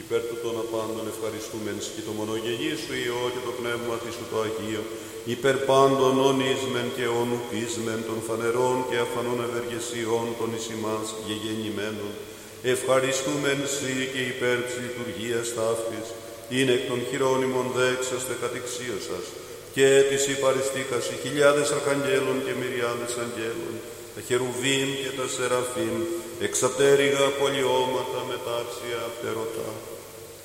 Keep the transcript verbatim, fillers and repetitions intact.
Υπέρ του των απάντων ευχαριστούμεν και το μονογενή σου Υιό και το πνεύμα της σου το Αγίο, υπέρ πάντων ονείσμεν και ονουκίσμεν των φανερών και αφανών ευεργεσιών των εις ημάς γεγεννημένων. Ευχαριστούμεν σοι και υπέρ της λειτουργίας ταύτης, είναι εκ των χειρόνιμων δέξαστε κατεξίωσας, και της υπαριστήκας οι χιλιάδες αρχαγγέλων και μυριάδες αγγέλων, τα χερουβίμ και τα σεραφίμ, εξαπτέρυγα πολιώματα μετάξια πτερωτά.